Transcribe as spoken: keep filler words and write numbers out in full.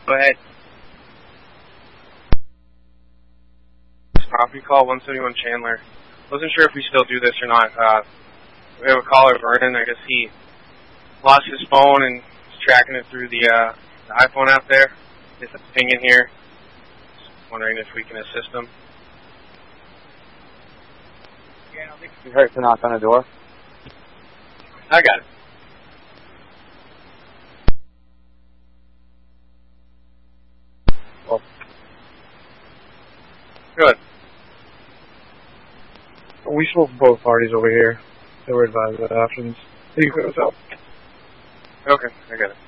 Go ahead. Property call one seventy-one Chandler. Wasn't sure if we still do this or not. Uh, we have a caller, Vernon. I guess he lost his phone and is tracking it through the, uh, the iPhone app there. It's a ping in here. Just wondering if we can assist him. Yeah, I don't think it hurt to knock on the door. I got it. Well, good. We spoke to both parties over here. They were advised of the options. You could have helped. Okay, I got it.